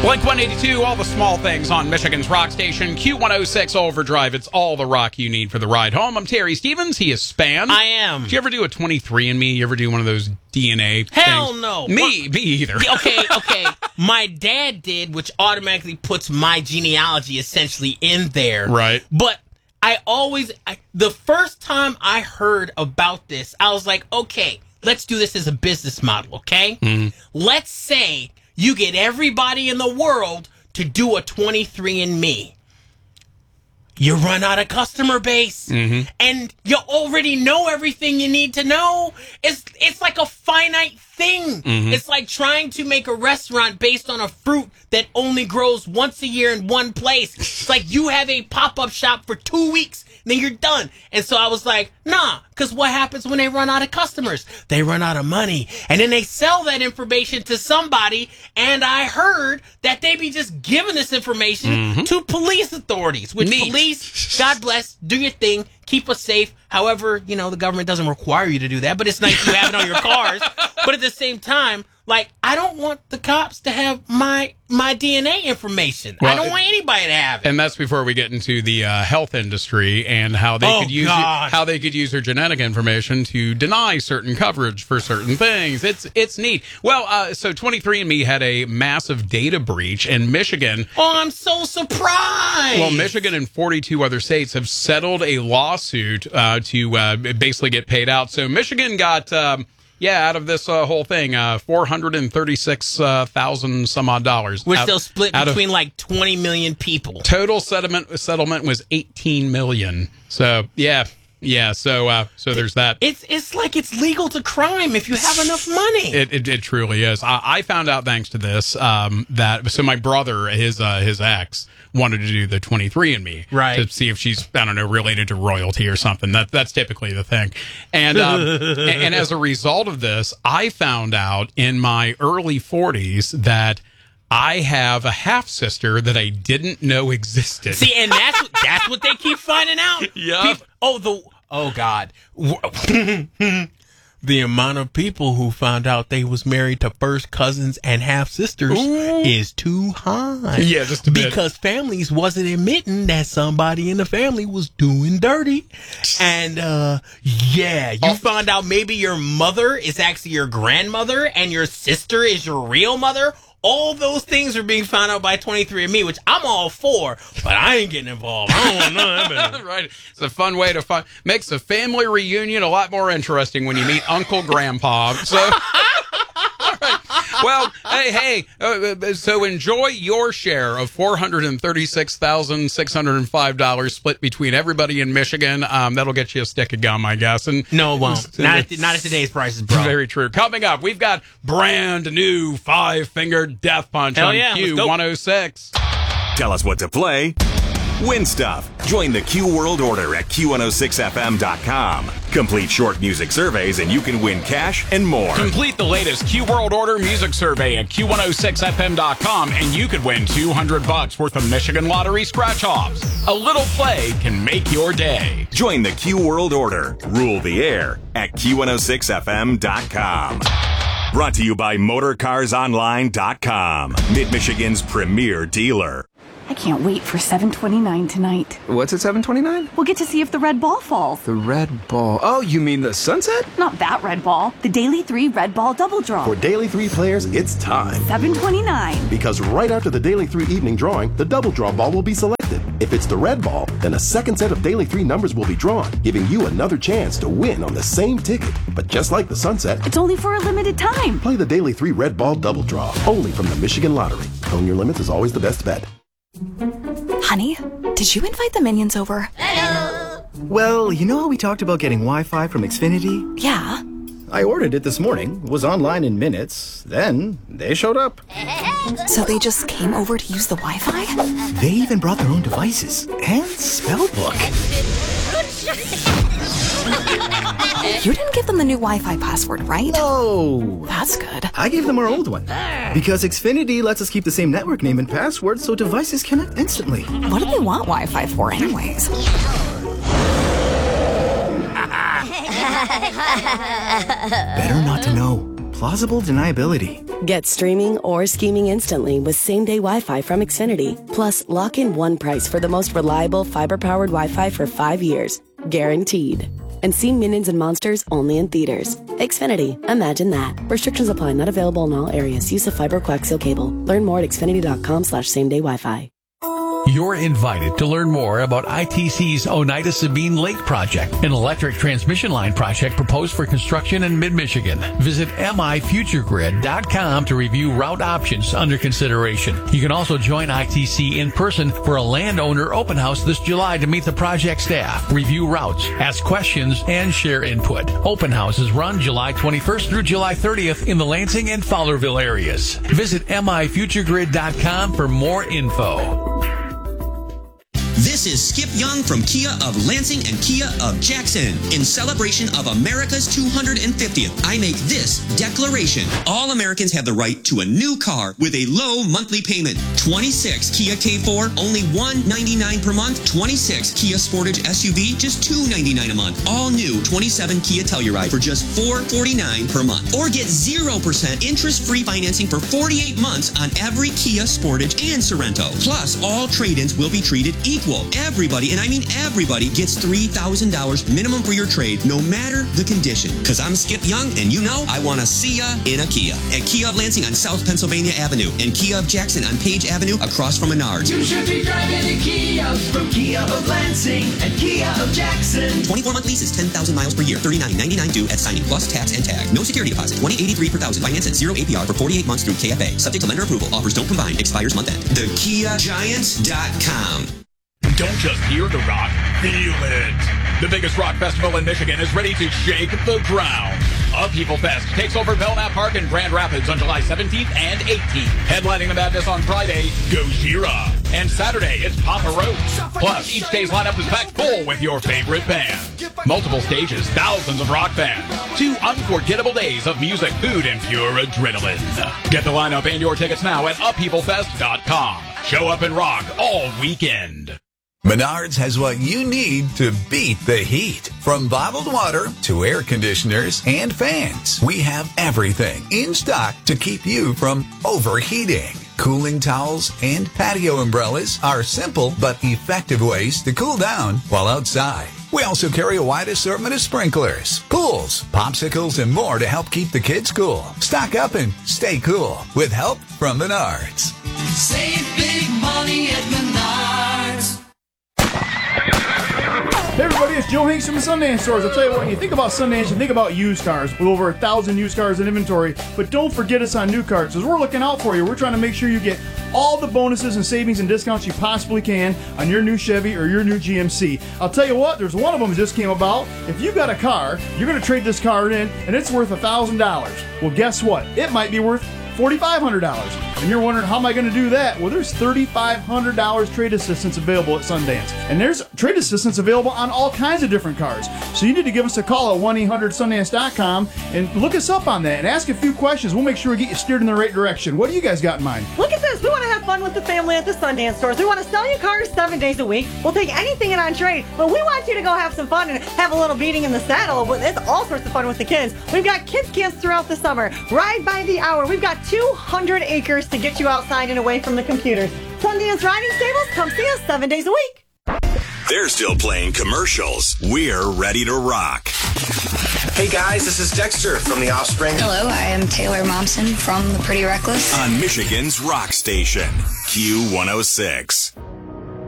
Blink 182, all the small things on Michigan's rock station, Q106 Overdrive. It's all the rock you need for the ride home. I'm Terry Stevens. He is Span. I am. Did you ever do a 23andMe? You ever do one of those DNA Hell things? no. Me either. Okay. My dad did, which automatically puts my genealogy essentially in there. Right. But the first time I heard about this, I was like, okay, let's do this as a business model, okay? Mm-hmm. Let's say you get everybody in the world to do a 23andMe. You run out of customer base, and you already know everything you need to know. It's like a finite thing. It's like trying to make a restaurant based on a fruit that only grows once a year in one place. It's like you have a pop-up shop for 2 weeks, and then you're done. And so I was like, nah, because what happens when they run out of customers? They run out of money, and then they sell that information to somebody, and I heard that they be just giving this information to police authorities, which police, God bless, do your thing, keep us safe. However, the government doesn't require you to do that, but it's nice you have it on your cars. But at the same time, like, I don't want the cops to have my DNA information. Well, I don't want anybody to have it. And that's before we get into the health industry and how they could use their genetic information to deny certain coverage for certain things. It's neat. Well, so 23andMe had a massive data breach in Michigan. Oh, I'm so surprised. Well, Michigan and 42 other states have settled a lawsuit to basically get paid out. So Michigan got out of this whole thing, $436,000 some odd dollars. We're still split between like 20 million people. Total settlement was $18 million. So so there's that. It's like it's legal to crime if you have enough money. It truly is. I found out thanks to this so my brother, his ex, wanted to do the 23andMe, right, to see if she's, I don't know, related to royalty or something. That's typically the thing. And and as a result of this, I found out in my early 40s that I have a half sister that I didn't know existed. See, and that's what they keep finding out. Yeah. Oh God. The amount of people who found out they was married to first cousins and half sisters is too high. Yeah, just a bit. Because families wasn't admitting that somebody in the family was doing dirty. And you found out maybe your mother is actually your grandmother and your sister is your real mother. All those things are being found out by 23andMe, which I'm all for, but I ain't getting involved. I don't want nothing. Right. It's a fun way to makes a family reunion a lot more interesting when you meet Uncle Grandpa. So, all right. Well, hey, so enjoy your share of $436,605 split between everybody in Michigan. That'll get you a stick of gum, I guess. And no, it won't. Not at today's prices, bro. Very true. Coming up, we've got brand new Five-Fingered Death Punch on Q106. Tell us what to play. Win stuff. Join the Q World Order at Q106FM.com. Complete short music surveys and you can win cash and more. Complete the latest Q World Order music survey at Q106FM.com and you could win $200 worth of Michigan Lottery scratch-offs. A little play can make your day. Join the Q World Order. Rule the air at Q106FM.com. Brought to you by MotorCarsOnline.com. Mid-Michigan's premier dealer. I can't wait for 7:29 tonight. What's at 7:29? We'll get to see if the red ball falls. The red ball. Oh, you mean the sunset? Not that red ball. The Daily 3 Red Ball Double Draw. For Daily 3 players, it's time. 7:29. Because right after the Daily 3 evening drawing, the double draw ball will be selected. If it's the red ball, then a second set of Daily 3 numbers will be drawn, giving you another chance to win on the same ticket. But just like the sunset, it's only for a limited time. Play the Daily 3 Red Ball Double Draw, only from the Michigan Lottery. Own your limits is always the best bet. Honey, did you invite the minions over? Hello! Well, you know how we talked about getting Wi-Fi from Xfinity? Yeah. I ordered it this morning, was online in minutes, then they showed up. So they just came over to use the Wi-Fi? They even brought their own devices and spell book. You didn't give them the new Wi-Fi password, right? No. That's good. I gave them our old one. Because Xfinity lets us keep the same network name and password so devices connect instantly. What do they want Wi-Fi for anyways? Better not to know. plausible deniability. Get streaming or scheming instantly with same-day Wi-Fi from Xfinity. Plus, lock in one price for the most reliable fiber-powered Wi-Fi for 5 years. Guaranteed. And see Minions and Monsters only in theaters. Xfinity. Imagine that. Restrictions apply. Not available in all areas. Use of fiber coaxial cable. Learn more at xfinity.com/same-day Wi-Fi. You're invited to learn more about ITC's Oneida Sabine Lake project, an electric transmission line project proposed for construction in mid-Michigan. Visit mifuturegrid.com to review route options under consideration. You can also join ITC in person for a landowner open house this July to meet the project staff, review routes, ask questions, and share input. Open houses run July 21st through July 30th in the Lansing and Fowlerville areas. Visit mifuturegrid.com for more info. This is Skip Young from Kia of Lansing and Kia of Jackson. In celebration of America's 250th, I make this declaration. All Americans have the right to a new car with a low monthly payment. 26 Kia K4, only $199 per month. 26 Kia Sportage SUV, just $299 a month. All new 27 Kia Telluride for just $449 per month. Or get 0% interest-free financing for 48 months on every Kia Sportage and Sorento. Plus, all trade-ins will be treated equal. Everybody, and I mean everybody, gets $3,000 minimum for your trade, no matter the condition. Because I'm Skip Young, and you know I want to see ya in a Kia. At Kia of Lansing on South Pennsylvania Avenue, and Kia of Jackson on Page Avenue across from Menards. You should be driving a Kia from Kia of Lansing and Kia of Jackson. 24-month leases, 10,000 miles per year, $39.99 due at signing, plus tax and tag. No security deposit, $20.83 per thousand. Finance at 0 APR for 48 months through KFA. Subject to lender approval. Offers don't combine. Expires month end. TheKiaGiants.com. Don't just hear the rock, feel it. The biggest rock festival in Michigan is ready to shake the ground. Upheaval Fest takes over Belknap Park in Grand Rapids on July 17th and 18th. Headlining the madness on Friday, Gojira. And Saturday, it's Papa Roach. Plus, each day's lineup is packed full with your favorite band. Multiple stages, thousands of rock bands. 2 unforgettable days of music, food, and pure adrenaline. Get the lineup and your tickets now at upheavalfest.com. Show up and rock all weekend. Menards has what you need to beat the heat. From bottled water to air conditioners and fans, we have everything in stock to keep you from overheating. Cooling towels and patio umbrellas are simple but effective ways to cool down while outside. We also carry a wide assortment of sprinklers, pools, popsicles, and more to help keep the kids cool. Stock up and stay cool with help from Menards. Save big money at Menards. Hey everybody, it's Joe Hanks from the Sundance Stores. I'll tell you what, when you think about Sundance, you think about used cars with over 1,000 used cars in inventory. But don't forget us on new cars, because we're looking out for you. We're trying to make sure you get all the bonuses and savings and discounts you possibly can on your new Chevy or your new GMC. I'll tell you what, there's one of them that just came about. If you got a car, you're going to trade this car in, and it's worth $1,000. Well, guess what? It might be worth $4,500. And you're wondering, how am I going to do that? Well, there's $3,500 trade assistance available at Sundance. And there's trade assistance available on all kinds of different cars. So you need to give us a call at 1-800-Sundance.com and look us up on that and ask a few questions. We'll make sure we get you steered in the right direction. What do you guys got in mind? Look at this. We want to have fun with the family at the Sundance Stores. We want to sell you cars 7 days a week. We'll take anything in on trade. But we want you to go have some fun and have a little beating in the saddle. It's all sorts of fun with the kids. We've got kids camps throughout the summer. Ride by the hour. We've got 200 acres to get you outside and away from the computers. Sundance Riding Stables, come see us 7 days a week. They're still playing commercials. We're ready to rock. Hey guys, this is Dexter from The Offspring. Hello, I am Taylor Momsen from The Pretty Reckless. On Michigan's rock station, Q106.